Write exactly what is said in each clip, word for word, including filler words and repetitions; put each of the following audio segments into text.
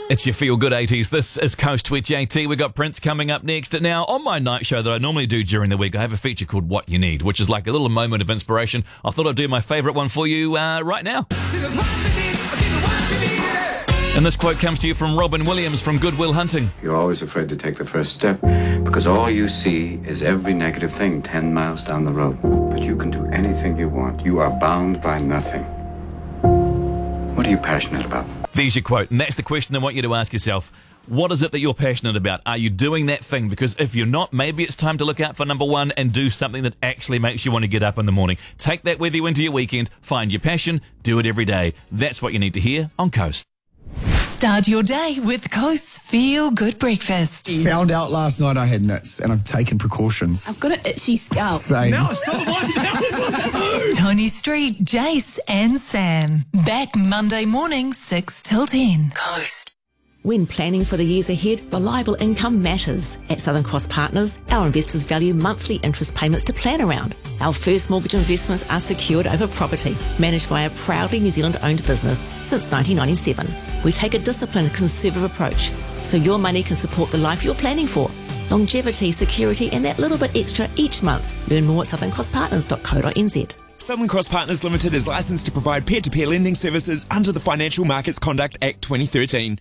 It's your Feel Good eighties. This is Coast with J T. We've got Prince coming up next. Now, on my night show that I normally do during the week, I have a feature called What You Need, which is like a little moment of inspiration. I thought I'd do my favourite one for you uh, right now. And this quote comes to you from Robin Williams from Good Will Hunting. You're always afraid to take the first step because all you see is every negative thing ten miles down the road. But you can do anything you want. You are bound by nothing. What are you passionate about? There's your quote, and that's the question I want you to ask yourself. What is it that you're passionate about? Are you doing that thing? Because if you're not, maybe it's time to look out for number one and do something that actually makes you want to get up in the morning. Take that with you into your weekend, find your passion, do it every day. That's what you need to hear on Coast. Start your day with Coast's Feel Good Breakfast. Found out last night I had nits and I've taken precautions. I've got an itchy scalp. Same. Now it's not like that. Tony Street, Jace and Sam. Back Monday morning, six till ten. Coast. When planning for the years ahead, reliable income matters. At Southern Cross Partners, our investors value monthly interest payments to plan around. Our first mortgage investments are secured over property, managed by a proudly New Zealand-owned business since nineteen ninety-seven. We take a disciplined, conservative approach, so your money can support the life you're planning for. Longevity, security, and that little bit extra each month. Learn more at southern cross partners dot co dot n z. Southern Cross Partners Limited is licensed to provide peer-to-peer lending services under the Financial Markets Conduct Act twenty thirteen.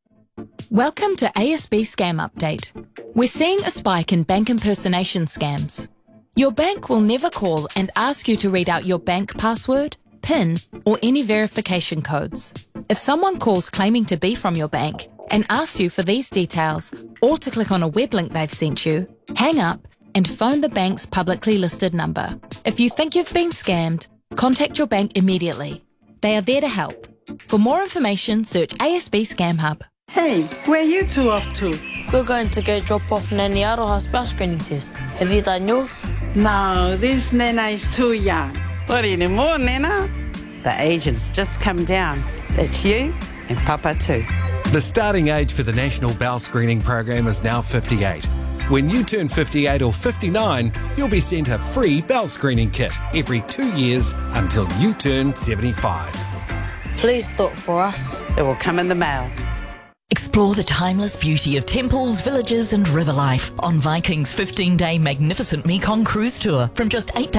Welcome to A S B Scam Update. We're seeing a spike in bank impersonation scams. Your bank will never call and ask you to read out your bank password, PIN, or any verification codes. If someone calls claiming to be from your bank and asks you for these details or to click on a web link they've sent you, hang up and phone the bank's publicly listed number. If you think you've been scammed, contact your bank immediately. They are there to help. For more information, search A S B Scam Hub. Hey, where are you two off to? We're going to go drop off Nanny Aroha's bell screening test. Have you done yours? No, this Nana is too young. What anymore, Nana? The agent's just come down. That's you and Papa too. The starting age for the National Bowel Screening Program is now fifty-eight. When you turn fifty-eight or fifty-nine, you'll be sent a free bowel screening kit every two years until you turn seventy-five. Please do it for us. It will come in the mail. Explore the timeless beauty of temples, villages and river life on Viking's fifteen-day magnificent Mekong cruise tour from just eight